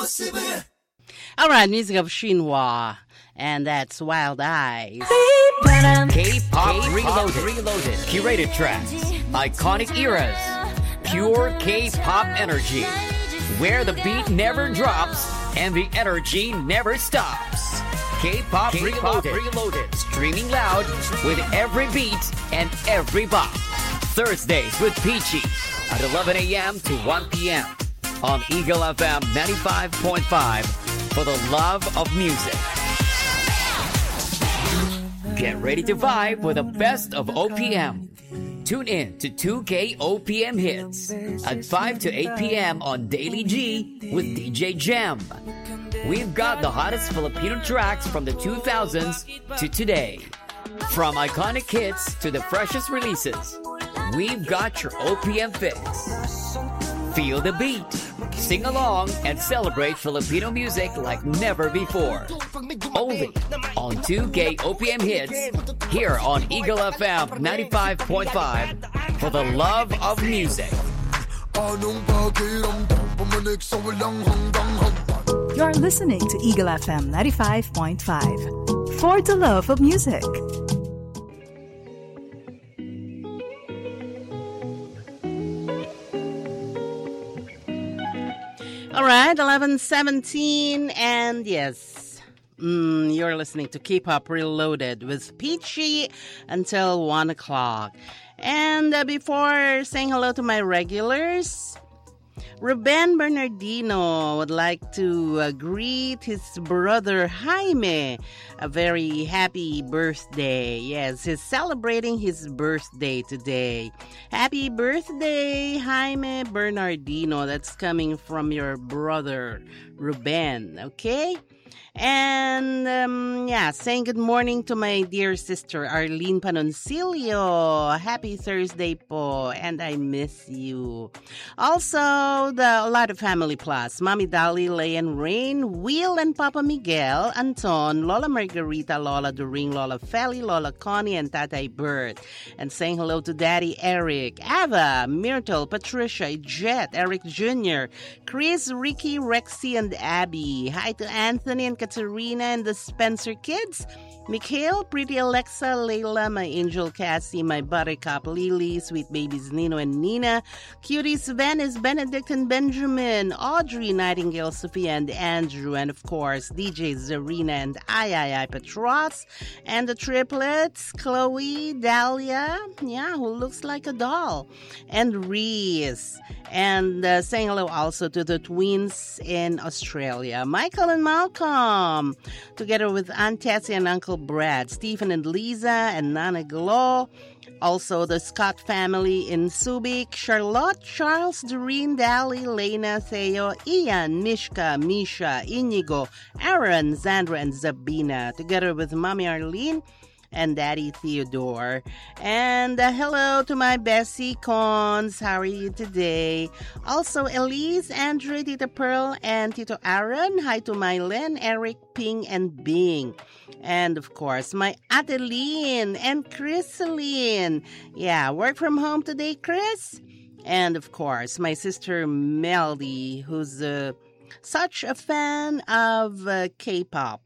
All right, music of Shinhwa, and that's Wild Eyes. K-pop reloaded. Curated tracks, iconic eras, pure K-pop energy, where the beat never drops and the energy never stops. K-pop reloaded, streaming loud with every beat and every bop. Thursdays with Peachy at 11 a.m. to 1 p.m. on Eagle FM 95.5 for the love of music. Get ready to vibe with the best of OPM. Tune in to 2K OPM hits at 5 to 8 p.m. on Daily G with DJ Gem. We've got the hottest Filipino tracks from the 2000s to today. From iconic hits to the freshest releases, we've got your OPM fix. Feel the beat, sing along, and celebrate Filipino music like never before. Only on 2K OPM hits here on Eagle FM 95.5 for the love of music. You're listening to Eagle FM 95.5 for the love of music. All right, 11:17, and yes, you're listening to K-pop Reloaded with Peachy until 1 o'clock. And before saying hello to my regulars, Ruben Bernardino would like to greet his brother Jaime a very happy birthday. Yes, he's celebrating his birthday today. Happy birthday, Jaime Bernardino. That's coming from your brother Ruben, okay? And saying good morning to my dear sister Arlene Panoncillo. Happy Thursday po, and I miss you. Also, a lot of Family Plus, Mommy Dolly, Lay and Rain, Will and Papa Miguel, Anton, Lola Margarita, Lola During, Lola Feli, Lola Connie, and Tatay Bert. And saying hello to Daddy Eric, Ava, Myrtle, Patricia, Jet, Eric Jr., Chris, Ricky, Rexy, and Abby. Hi to Anthony and Katerina and the Spencer kids, Mikhail, Pretty Alexa, Layla, my angel Cassie, my buttercup Lily, sweet babies Nino and Nina, cuties Venice, Benedict and Benjamin, Audrey, Nightingale, Sophia and Andrew, and of course DJ Zarina and I Petros, and the triplets Chloe, Dahlia, who looks like a doll, and Reese, and saying hello also to the twins in Australia, Michael and Malcolm, together with Aunt Tessie and Uncle Brad, Stephen and Lisa, and Nana Glo. Also, the Scott family in Subic, Charlotte, Charles, Doreen, Dali, Lena, Theo, Ian, Mishka, Misha, Inigo, Aaron, Zandra, and Zabina, together with Mommy Arlene and Daddy Theodore. And hello to my Bessie Cons. How are you today? Also, Elise, Andrew, Tita Pearl, and Tito Aaron. Hi to Mylen, Eric, Ping, and Bing. And of course, my Adeline and Chrysaline. Yeah, work from home today, Chris? And of course, my sister Melody, who's such a fan of K-pop.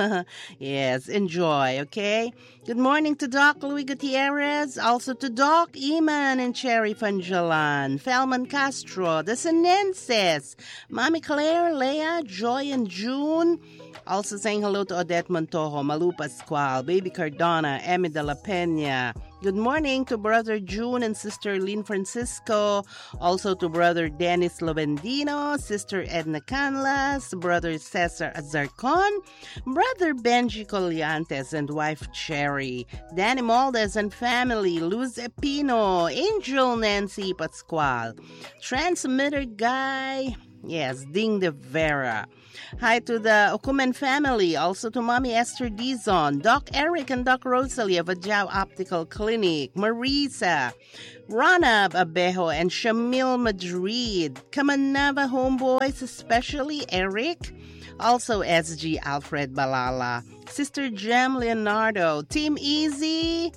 Yes, enjoy, okay? Good morning to Doc Louis Gutierrez, also to Doc Iman and Cherry Fanjalan, Felman Castro, the Sinenses, Mami Claire, Leah, Joy, and June. Also saying hello to Odette Montojo, Malu Pascual, Baby Cardona, Emi de la Peña. Good morning to Brother June and Sister Lynn Francisco. Also to Brother Dennis Lovendino, Sister Edna Canlas, Brother Cesar Azarcon, Brother Benji Colliantes and wife Cherry, Danny Maldes and family, Luz Epino, Angel Nancy Pascual, Transmitter Guy, yes, Ding de Vera. Hi to the Okumen family, also to Mommy Esther Dizon, Doc Eric and Doc Rosalie of Ajao Optical Clinic, Marisa, Ranab Abejo and Shamil Madrid, Kamanava homeboys, especially Eric, also SG Alfred Balala, Sister Jem Leonardo, Team Easy,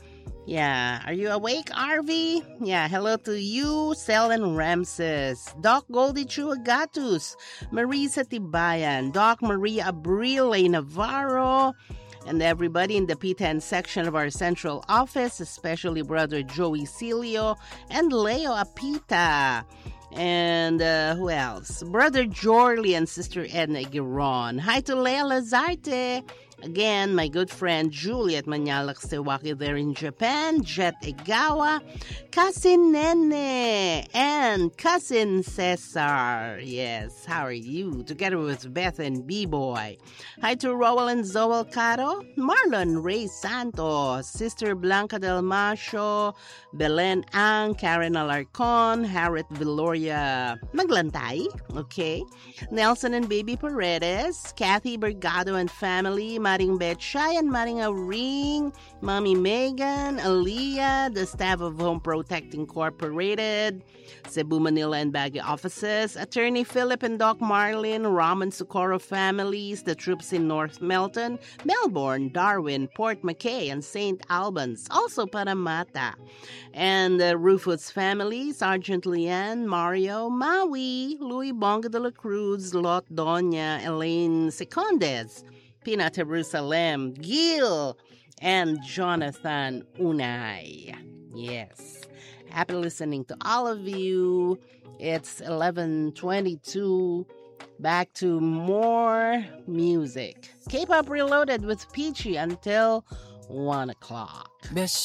Yeah, are you awake, RV? Yeah, hello to you, Selen Ramses, Doc Goldie Chuagatus, Marisa Tibayan, Doc Maria Abrile Navarro, and everybody in the P10 section of our central office, especially Brother Joey Cilio and Leo Apita. And who else? Brother Jorley and Sister Edna Giron. Hi to Lea Lazarte. Again, my good friend Juliet Manyalak Sewaki there in Japan, Jet Egawa, Cousin Nene, and Cousin Cesar. Yes, how are you? Together with Beth and B-Boy. Hi to Rowell and Zoel Caro, Marlon Ray Santos, Sister Blanca Del Macho, Belen Ang, Karen Alarcon, Harriet Viloria Maglantay, okay, Nelson and Baby Paredes, Kathy Bergado and family, Maring Betchay and Maring Ring, Mommy Megan, Aaliyah, the staff of Home Protect Incorporated, Cebu, Manila, and Baguio offices, Attorney Philip and Doc Marlin, Raman Socorro families, the troops in North Melton, Melbourne, Darwin, Port McKay, and St. Albans, also Paramata, and the Rufus family, Sergeant Leanne, Mario, Maui, Louis Bonga de la Cruz, Lot Doña, Elaine Secondes, Pina Jerusalem, Gil, and Jonathan Unay. Yes. Happy listening to all of you. It's 11:22. Back to more music. K-Pop Reloaded with Peachy until 1 o'clock.